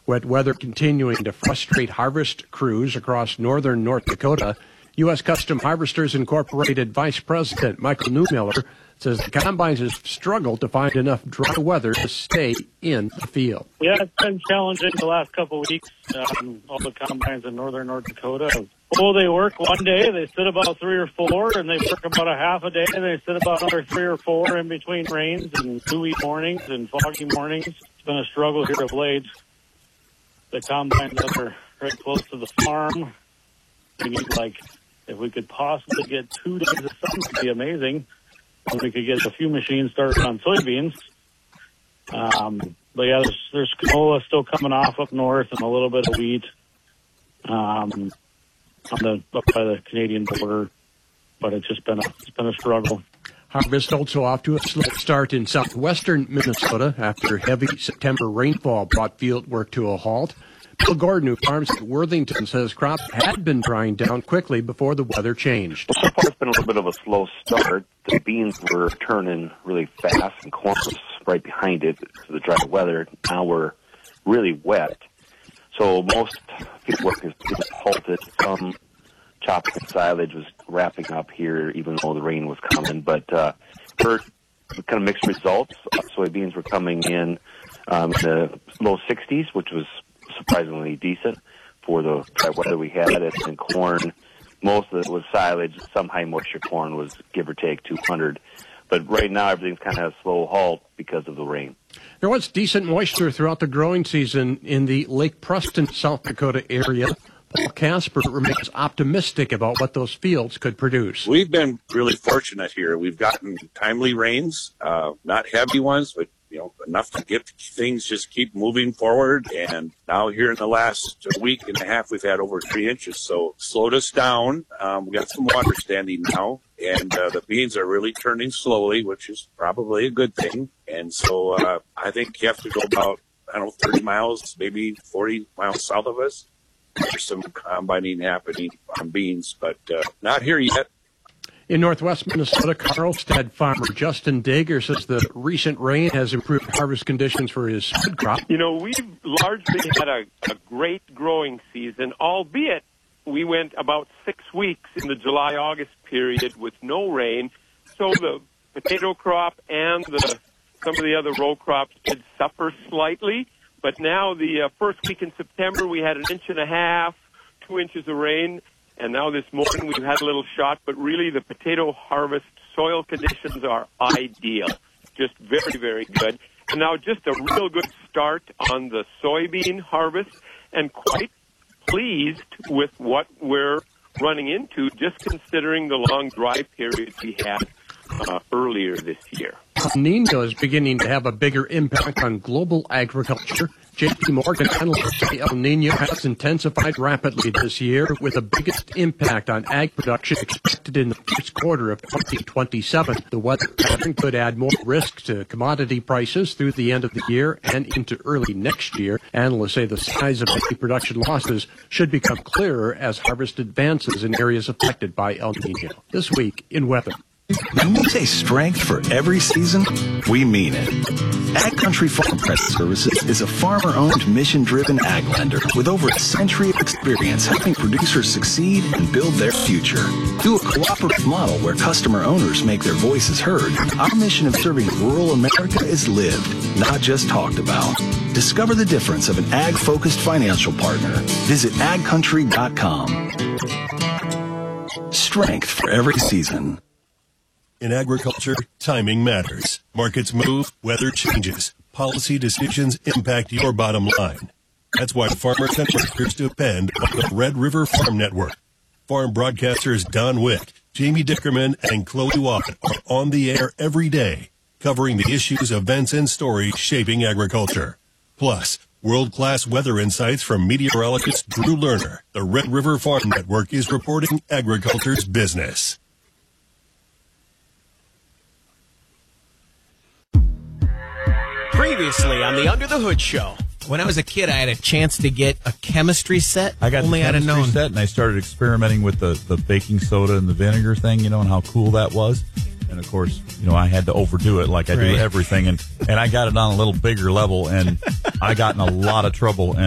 Wet weather continuing to frustrate harvest crews across northern North Dakota. U.S. Custom Harvesters Incorporated Vice President Michael Newmiller says the combines have struggled to find enough dry weather to stay in the field. Yeah, it's been challenging the last couple of weeks. All the combines in northern North Dakota. Well, they work one day, they sit about 3 or 4, and they work about a half a day, and they sit about another 3 or 4 in between rains and dewy mornings and foggy mornings. It's been a struggle here of late. The combines that are right close to the farm, we need, if we could possibly get 2 days of sun, it would be amazing. And we could get a few machines started on soybeans. But yeah, there's canola still coming off up north and a little bit of wheat up by the Canadian border. But it's been a struggle. Harvest also off to a slow start in southwestern Minnesota after heavy September rainfall brought field work to a halt. Bill Gordon, who farms at Worthington, says crops had been drying down quickly before the weather changed. Well, so far it's been a little bit of a slow start. The beans were turning really fast, and corn was right behind it to the dry weather. Now we're really wet. So most field work is halted. Some chopping and silage was wrapping up here, even though the rain was coming. But for kind of mixed results, soybeans were coming in the low 60s, which was surprisingly decent for the dry weather we had. And corn, most of it was silage. Some high moisture corn was give or take 200. But right now everything's kind of a slow halt because of the rain. There was decent moisture throughout the growing season in the Lake Preston, South Dakota area. Paul Casper remains optimistic about what those fields could produce. We've been really fortunate here. We've gotten timely rains, not heavy ones, but enough to get things just keep moving forward. And now here in the last week and a half, we've had over 3 inches. So slowed us down. We got some water standing now, and the beans are really turning slowly, which is probably a good thing. And so I think you have to go about, 30 miles, maybe 40 miles south of us. There's some combining happening on beans, but not here yet. In northwest Minnesota, Carlstead farmer Justin Dager says the recent rain has improved harvest conditions for his spud crop. We've largely had a great growing season, albeit we went about 6 weeks in the July-August period with no rain. So the potato crop and some of the other row crops did suffer slightly. But now the first week in September, we had 1.5 inches, 2 inches of rain. And now this morning we've had a little shot, but really the potato harvest soil conditions are ideal. Just very, very good. And now just a real good start on the soybean harvest, and quite pleased with what we're running into, just considering the long dry period we had earlier this year. El Nino is beginning to have a bigger impact on global agriculture. J.P. Morgan analysts say El Nino has intensified rapidly this year, with the biggest impact on ag production expected in the first quarter of 2027. The weather pattern could add more risk to commodity prices through the end of the year and into early next year. Analysts say the size of any production losses should become clearer as harvest advances in areas affected by El Nino. This week in weather. When we say strength for every season, we mean it. Ag Country Farm Credit Services is a farmer-owned, mission-driven ag lender with over a century of experience helping producers succeed and build their future. Through a cooperative model where customer owners make their voices heard, our mission of serving rural America is lived, not just talked about. Discover the difference of an ag-focused financial partner. Visit agcountry.com. Strength for every season. In agriculture, timing matters. Markets move, weather changes. Policy decisions impact your bottom line. That's why farmers and ranchers depend on the Red River Farm Network. Farm broadcasters Don Wick, Jamie Dickerman, and Chloe Watt are on the air every day, covering the issues, events, and stories shaping agriculture. Plus, world-class weather insights from meteorologist Drew Lerner. The Red River Farm Network is reporting agriculture's business. Previously on the Under the Hood Show. When I was a kid, I had a chance to get a chemistry set. I got only the chemistry known. set, and I started experimenting with the baking soda and the vinegar thing, and how cool that was. And, of course, I had to overdo it like I do everything. And I got it on a little bigger level, and I got in a lot of trouble.